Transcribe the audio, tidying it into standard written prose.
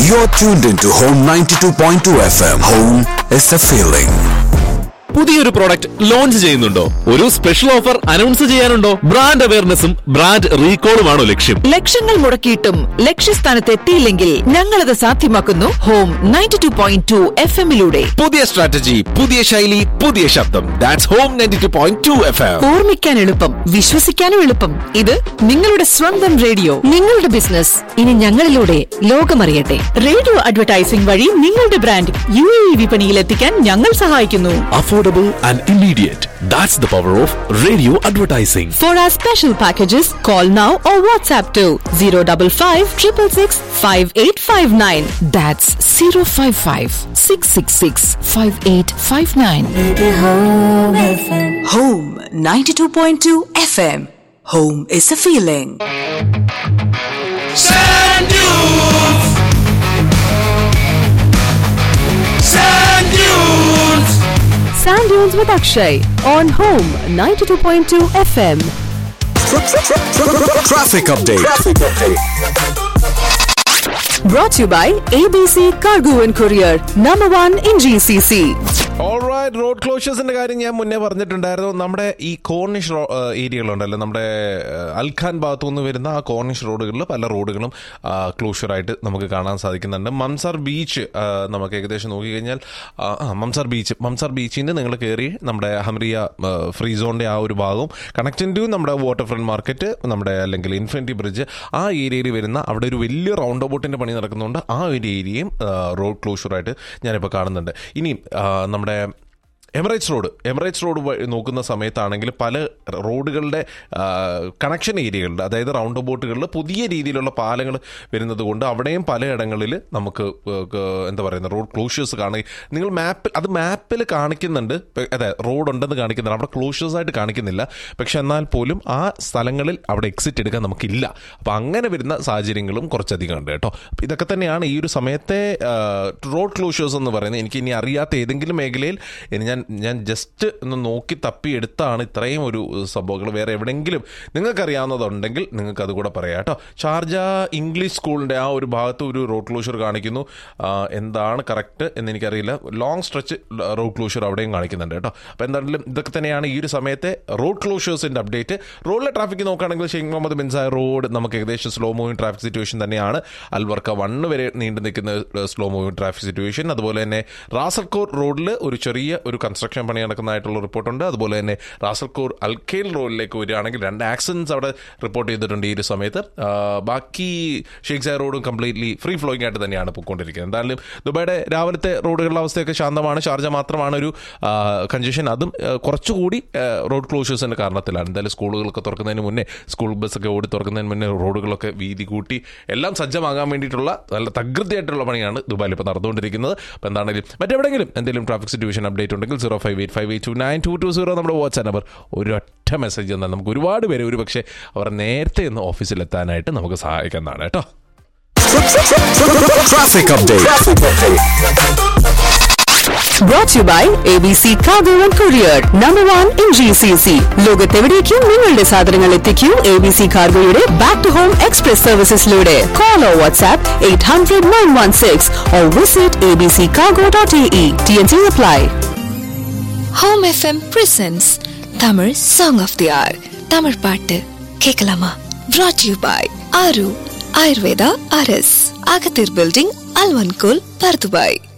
You're tuned into Home 92.2 FM. Home is a feeling. പുതിയൊരു product launch ചെയ്യുന്നുണ്ടോ? ഒരു special offer announce ചെയ്യാനുണ്ടോ? Brand അവയർനെസ്സും brand റീകോളുമാണോ ലക്ഷ്യം? ലക്ഷങ്ങൾ മുടക്കിയിട്ടും ലക്ഷ്യസ്ഥാനത്ത് എത്തിയില്ലെങ്കിൽ ഞങ്ങളത് സാധ്യമാക്കുന്നു ഹോം 92.2 FM-ലൂടെ. പുതിയ സ്ട്രാറ്റജി, പുതിയ ശൈലി, പുതിയ ശബ്ദം. That's home 92.2 FM. ഓർമ്മിക്കാൻ എളുപ്പം, വിശ്വസിക്കാനും എളുപ്പം. ഇത് നിങ്ങളുടെ സ്വന്തം റേഡിയോ. നിങ്ങളുടെ ബിസിനസ് ഇനി ഞങ്ങളിലൂടെ ലോകമറിയട്ടെ. റേഡിയോ അഡ്വർടൈസിംഗ് വഴി നിങ്ങളുടെ ബ്രാൻഡ് UAE വിപണിയിൽ എത്തിക്കാൻ ഞങ്ങൾ സഹായിക്കുന്നു. Affordable and immediate. That's the power of radio advertising. For our special packages, call now or WhatsApp to 055 666 5859. That's 055 666 5859. Home 92.2 FM. Home is a feeling. Sand dunes. Sand dunes. Sand Dunes with Akshay on Home 92.2 FM. Traffic update. Brought to you by ABC Cargo and Courier, #1 in GCC. Alright, road ക്ലോഷേഴ്സിന്റെ കാര്യം ഞാൻ മുന്നേ പറഞ്ഞിട്ടുണ്ടായിരുന്നു. നമ്മുടെ ഈ Corniche ഏരിയകളുണ്ടല്ലോ, നമ്മുടെ Al Khan ഭാഗത്തു നിന്ന് വരുന്ന ആ കോർണിഷ് റോഡുകളിൽ പല റോഡുകളും ക്ലോഷറായിട്ട് നമുക്ക് കാണാൻ സാധിക്കുന്നുണ്ട്. മംസാർ ബീച്ച് നമുക്ക് ഏകദേശം നോക്കിക്കഴിഞ്ഞാൽ മംസാർ ബീച്ചിൽ നിന്ന് നിങ്ങൾ കയറി നമ്മുടെ ഹംറിയ ഫ്രീ സോണിന്റെ ആ ഒരു ഭാഗവും കണക്റ്റിംഗ് ടു നമ്മുടെ വാട്ടർ ഫ്രണ്ട് മാർക്കറ്റ്, നമ്മുടെ അല്ലെങ്കിൽ ഇൻഫിനിറ്റി ബ്രിഡ്ജ്, ആ ഏരിയയിൽ വരുന്ന അവിടെ ഒരു വലിയ റൗണ്ട് ബോട്ടിന്റെ പണി നടക്കുന്നുണ്ട്. ആ ഒരു ഏരിയയും റോഡ് ക്ലോഷറായിട്ട് ഞാനിപ്പോൾ കാണുന്നുണ്ട്. ഇനി നമ്മുടെ എമിറേറ്റ്സ് റോഡ് നോക്കുന്ന സമയത്താണെങ്കിൽ പല റോഡുകളുടെ കണക്ഷൻ ഏരിയകളിൽ, അതായത് റൗണ്ട് ബോട്ടുകളിൽ പുതിയ രീതിയിലുള്ള പാലങ്ങൾ വരുന്നത് കൊണ്ട് അവിടെയും പലയിടങ്ങളിൽ നമുക്ക് എന്താ പറയുന്നത് റോഡ് ക്ലോഷേഴ്സ് കാണുക. നിങ്ങൾ മാപ്പിൽ കാണിക്കുന്നുണ്ട്, അതെ റോഡ് ഉണ്ടെന്ന് കാണിക്കുന്നുണ്ട്, അവിടെ ക്ലോഷേഴ്സ് ആയിട്ട് കാണിക്കുന്നില്ല. പക്ഷെ എന്നാൽ പോലും ആ സ്ഥലങ്ങളിൽ അവിടെ എക്സിറ്റ് എടുക്കാൻ നമുക്കില്ല. അപ്പോൾ അങ്ങനെ വരുന്ന സാഹചര്യങ്ങളും കുറച്ചധികം ഉണ്ട് കേട്ടോ. അപ്പോൾ ഇതൊക്കെ തന്നെയാണ് ഈ ഒരു സമയത്തെ റോഡ് ക്ലോഷേഴ്സ് എന്ന് പറയുന്നത്. എനിക്ക് ഇനി അറിയാത്ത ഏതെങ്കിലും മേഖലയിൽ ഞാൻ ജസ്റ്റ് ഒന്ന് നോക്കി തപ്പിയെടുത്താണ് ഇത്രയും ഒരു സംഭവങ്ങൾ. വേറെ എവിടെയെങ്കിലും നിങ്ങൾക്കറിയാവുന്നതുണ്ടെങ്കിൽ നിങ്ങൾക്ക് അതുകൂടെ പറയാം കേട്ടോ. ഷാർജ ഇംഗ്ലീഷ് സ്കൂളിൻ്റെ ആ ഒരു ഭാഗത്ത് ഒരു റോഡ് ക്ലോഷർ കാണിക്കുന്നു. എന്താണ് correct എന്നെനിക്കറിയില്ല. Long stretch road closure അവിടെയും കാണിക്കുന്നുണ്ട് കേട്ടോ. അപ്പോൾ എന്താണെങ്കിലും ഇതൊക്കെ തന്നെയാണ് ഈ ഒരു സമയത്തെ റോഡ് ക്ലോഷേഴ്സിൻ്റെ അപ്ഡേറ്റ്. റോഡിലെ ട്രാഫിക് നോക്കുകയാണെങ്കിൽ Sheikh Muhammad bin Zayed road നമുക്ക് ഏകദേശം സ്ലോ മൂവിങ് ട്രാഫിക് സിറ്റുവേഷൻ തന്നെയാണ്. അൽവർക്ക 1 വരെ നീണ്ടു നിൽക്കുന്ന സ്ലോ മൂവിങ് ട്രാഫിക് സിറ്റുവേഷൻ. അതുപോലെ തന്നെ റാസൽഖോർ റോഡിൽ ഒരു ചെറിയ ഒരു കൺസ്ട്രക്ഷൻ പണി നടക്കുന്നതായിട്ടുള്ള റിപ്പോർട്ടുണ്ട്. അതുപോലെ തന്നെ റാസൽഖോർ അൽഖേൽ റോഡിലേക്ക് വരികയാണെങ്കിൽ 2 ആക്സിഡൻറ്റ്സ് അവിടെ റിപ്പോർട്ട് ചെയ്തിട്ടുണ്ട് ഈ ഒരു സമയത്ത്. ബാക്കി ഷെയ്ഖ് സായദ് റോഡും കംപ്ലീറ്റ്ലി ഫ്രീ ഫ്ലോയിങ് ആയിട്ട് തന്നെയാണ് പോയിക്കൊണ്ടിരിക്കുന്നത്. എന്തായാലും ദുബായിയുടെ രാവിലത്തെ റോഡുകളുടെ അവസ്ഥയൊക്കെ ശാന്തമാണ്. ഷാർജ മാത്രമാണ് ഒരു കൺജഷൻ, അതും കുറച്ചുകൂടി റോഡ് ക്ലോഷേഴ്സിൻ്റെ കാരണത്തിലാണ്. എന്തായാലും സ്കൂളുകളൊക്കെ തുറക്കുന്നതിന് മുന്നേ, സ്കൂൾ ബസ്സൊക്കെ ഓടി തുറക്കുന്നതിന് മുന്നേ റോഡുകളൊക്കെ വീതി കൂട്ടി എല്ലാം സജ്ജമാകാൻ വേണ്ടിയിട്ടുള്ള നല്ല തകൃതിയായിട്ടുള്ള പണിയാണ് ദുബായിൽ ഇപ്പോൾ നടന്നുകൊണ്ടിരിക്കുന്നത്. അപ്പോൾ എന്താണെങ്കിലും മറ്റെവിടെയെങ്കിലും എന്തെങ്കിലും ട്രാഫിക് സിറ്റുവേഷൻ അപ്ഡേറ്റ് ഉണ്ടെങ്കിൽ 05858292220 നമ്മുടെ വാട്സ്ആപ്പ് നമ്പർ. ഒരൊറ്റ മെസ്സേജ് എന്നാൽ നമുക്ക് ഒരുപാട് പേര് ഒരു പക്ഷേ അവർ നേരത്തെ ഒന്ന് ഓഫീസിലെത്താനായിട്ട് നമുക്ക് സഹായിക്കുന്നതാണ് കേട്ടോ. Traffic update. Brought to you by ABC Cargo and Courier, #1 in GCC. ലോകത്തെവിടേക്കും നിങ്ങളുടെ സാധനങ്ങൾ എത്തിക്കൂ ABC കാർഗോയുടെ back to home express സർവീസസിലൂടെ. Call or WhatsApp 800-916 or visit abccargo.ae. TNC apply. Home FM presents Tamil Song of the Hour. Tamil பாட்டு கேட்கலாமா? Brought to you by Aru Ayurveda RS, Agathir Building, Alvankul, Pardubai.